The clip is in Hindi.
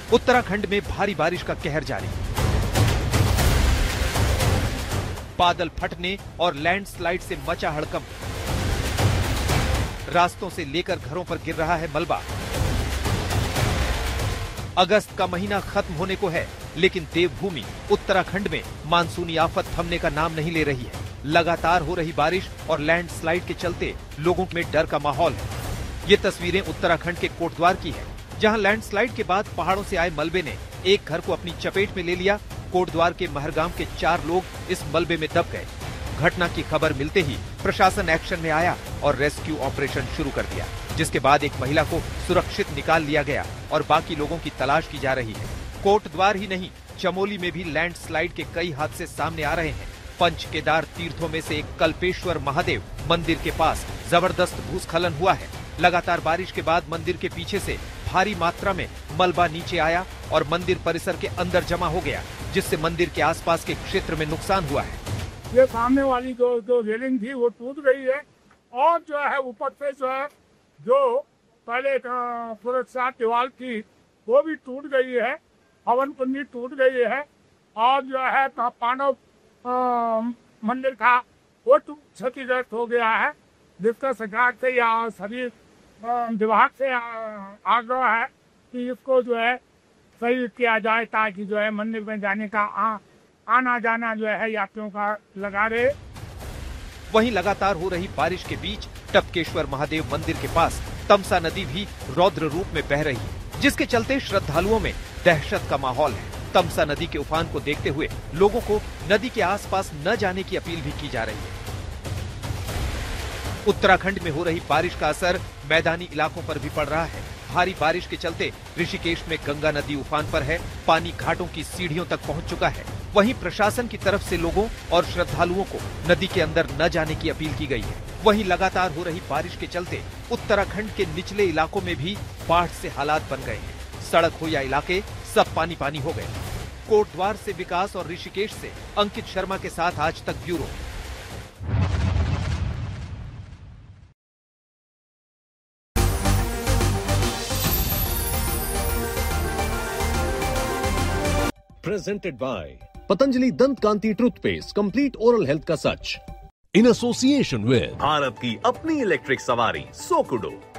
उत्तराखंड में भारी बारिश का कहर जारी। बादल फटने और लैंडस्लाइड से मचा हड़कंप। रास्तों से लेकर घरों पर गिर रहा है मलबा। अगस्त का महीना खत्म होने को है, लेकिन देवभूमि उत्तराखंड में मानसूनी आफत थमने का नाम नहीं ले रही है। लगातार हो रही बारिश और लैंडस्लाइड के चलते लोगों में डर का माहौल है। ये तस्वीरें उत्तराखंड के कोटद्वार की है, जहां लैंडस्लाइड के बाद पहाड़ों से आए मलबे ने एक घर को अपनी चपेट में ले लिया। कोटद्वार के महरगाम के 4 लोग इस मलबे में दब गए। घटना की खबर मिलते ही प्रशासन एक्शन में आया और रेस्क्यू ऑपरेशन शुरू कर दिया, जिसके बाद एक महिला को सुरक्षित निकाल लिया गया और बाकी लोगों की तलाश की जा रही है। कोटद्वार ही नहीं, चमोली में भी लैंडस्लाइड के कई हादसे सामने आ रहे हैं। पंच केदार तीर्थों में से एक कल्पेश्वर महादेव मंदिर के पास जबरदस्त भूस्खलन हुआ है। लगातार बारिश के बाद मंदिर के पीछे से भारी मात्रा में मलबा नीचे आया और मंदिर परिसर के अंदर जमा हो गया, जिससे मंदिर के आसपास के क्षेत्र में नुकसान हुआ है। ये सामने वाली जो रेलिंग थी वो टूट गई है और जो है ऊपर से जो पहले सुरक्षा दीवार थी वो भी टूट गई है। हवन कुंडी टूट गई है और जो है पांडव मंदिर का वो क्षतिग्रस्त हो गया है, जिसका सरकार से या सभी विभाग से आग्रह है कि इसको जो है सही किया जाए, ताकि जो है मंदिर में जाने का आना जाना जो है यात्रियों का लगा रहे। वहीं लगातार हो रही बारिश के बीच टपकेश्वर महादेव मंदिर के पास तमसा नदी भी रौद्र रूप में बह रही है, जिसके चलते श्रद्धालुओं में दहशत का माहौल है। तमसा नदी के उफान को देखते हुए लोगों को नदी के आसपास न जाने की अपील भी की जा रही है। उत्तराखंड में हो रही बारिश का असर मैदानी इलाकों पर भी पड़ रहा है। भारी बारिश के चलते ऋषिकेश में गंगा नदी उफान पर है। पानी घाटों की सीढ़ियों तक पहुंच चुका है। वहीं प्रशासन की तरफ से लोगों और श्रद्धालुओं को नदी के अंदर न जाने की अपील की गई है। वहीं लगातार हो रही बारिश के चलते उत्तराखंड के निचले इलाकों में भी बाढ़ से हालात बन गए हैं। सड़क हो या इलाके, सब पानी पानी हो गए। कोटद्वार से विकास और ऋषिकेश से अंकित शर्मा के साथ आज तक bureau. Presented by Patanjali Dant Kanti Toothpaste, complete oral health का सच। In association with भारत की अपनी इलेक्ट्रिक सवारी सोकुडो।